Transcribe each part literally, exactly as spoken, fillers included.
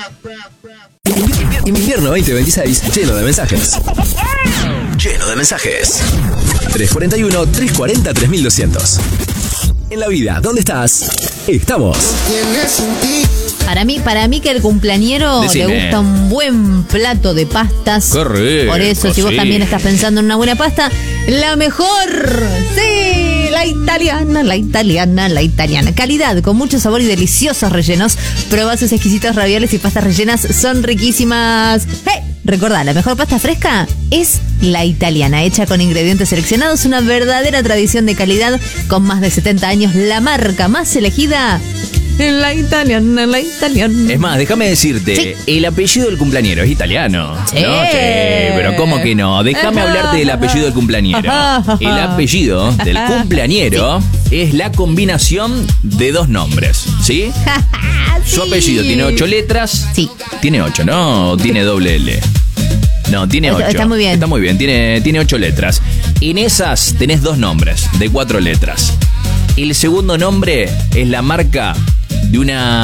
Invierno veinte veintiséis, lleno de mensajes. Lleno de mensajes. tres cuarenta y uno, tres cuarenta, tres mil doscientos. En la vida, ¿dónde estás? Estamos. Para mí, para mí que el cumpleañero Decime. le gusta un buen plato de pastas. Qué rico, Por eso, si vos sí. también estás pensando en una buena pasta, la mejor, sí, la italiana, la italiana, la italiana. Calidad, con mucho sabor y deliciosos rellenos. Probá sus exquisitos ravioles y pastas rellenas, son riquísimas. ¡Hey! Recordá, la mejor pasta fresca es la italiana, hecha con ingredientes seleccionados, una verdadera tradición de calidad. Con más de setenta años, la marca más elegida, la italiana, la italiana. Es más, déjame decirte, Sí. el apellido del cumpleañero es italiano. Sí. No, sí, pero ¿cómo que no? Déjame hablarte del apellido del cumpleañero. El apellido del cumpleañero es la combinación de dos nombres, ¿sí? Su apellido tiene ocho letras. Sí. Tiene ocho, ¿no? ¿O tiene doble L? No, tiene Está- ocho. está muy bien. Está muy bien, tiene, tiene ocho letras. En esas tenés dos nombres de cuatro letras. El segundo nombre es la marca de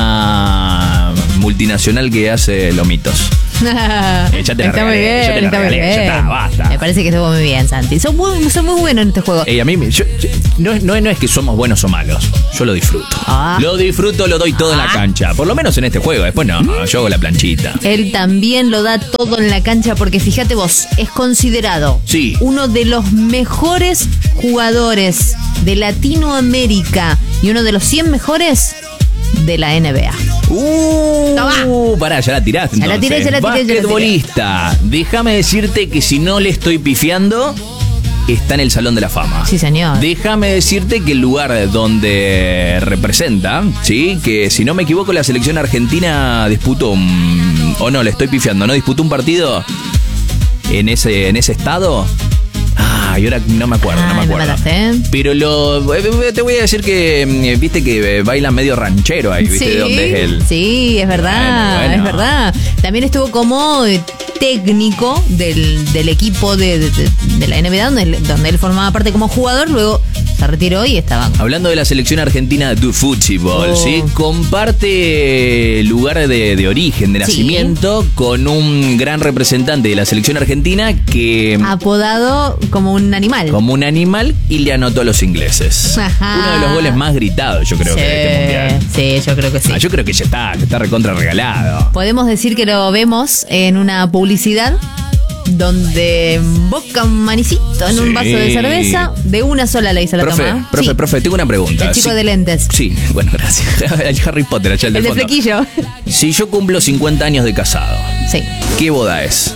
una multinacional que hace lomitos. Eh, ya te la Está muy regalé, bien, ya te la está muy regalé, ya bien. está, basta. Me parece que estuvo muy bien, Santi. Son muy, son muy buenos en este juego. Ey, a mí, me- yo- yo- no, es- no, es- no es que somos buenos o malos. Yo lo disfruto. Ah. Lo disfruto, lo doy todo en la cancha. Por lo menos en este juego. Después no, yo hago la planchita. Él también lo da todo en la cancha porque fíjate vos, es considerado Sí. uno de los mejores jugadores de Latinoamérica y uno de los cien mejores de la N B A. Uh, Toma. pará, ya la tiraste. Ya la tiré, entonces. ya la tiré, ya la tiré. Basquetbolista. Déjame decirte que si no le estoy pifiando, está en el Salón de la Fama. Sí, señor. Déjame decirte que el lugar donde representa, sí, que si no me equivoco la selección argentina disputó un, o no, le estoy pifiando, no disputó un partido en ese en ese estado. Ah, y ahora no me acuerdo, no me Ay, me acuerdo. mataste, ¿eh? Pero lo eh, te voy a decir que eh, viste que eh, baila medio ranchero ahí, viste de dónde es él. Sí, es verdad, Bueno, bueno. es verdad. También estuvo como eh, técnico del, del equipo de, de- de- de la N B A, donde, él- donde él formaba parte como jugador, luego se retiró y estaba... Hablando de la selección argentina de fútbol, Oh. ¿sí? Comparte lugar de, de origen, de Sí. nacimiento, con un gran representante de la selección argentina que apodado como un animal. como un animal y le anotó a los ingleses. Ajá. Uno de los goles más gritados, yo creo, sí, que de este mundial. sí, yo creo que sí. Ah, yo creo que ya está, que está recontra regalado. Podemos decir que lo vemos en una publicidad donde boca un manicito en un Sí. vaso de cerveza, de una sola le hizo la Profe, toma. profe, Sí. profe, tengo una pregunta. El chico Sí. de lentes. Sí, bueno, gracias. El Harry Potter, allá al El del de fondo. flequillo. Si yo cumplo cincuenta años de casado, Sí, ¿qué boda es?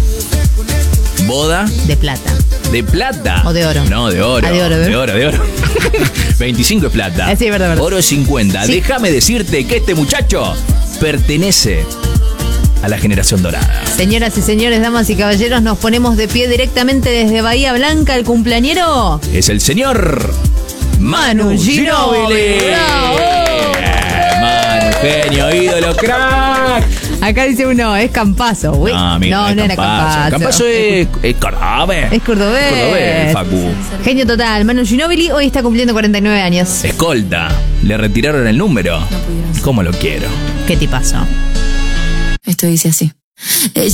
¿Boda de plata. de plata? O de oro. No, de oro. Ah, de oro, ¿eh? de oro, de oro. veinticinco es plata. Ah, sí, verdad, verdad. Oro es cincuenta. Sí. Déjame decirte que este muchacho pertenece a la generación dorada. Señoras y señores, damas y caballeros, nos ponemos de pie directamente desde Bahía Blanca. El cumpleañero, Es el señor Manu Manu Ginóbili. Ginóbili. ¡Bravo! Eh, Manu, genio, ídolo, crack. acá dice uno, es Campazo. Uy, No, amigo, no, no era Campazo. Campazo es, es cordobés. Es cordobés. Cordobés, Facu. Genio total. Manu Ginóbili hoy está cumpliendo cuarenta y nueve años. Escolta. Le retiraron el número. ¿Cómo lo quiero? ¿Qué tipazo? Esto dice así.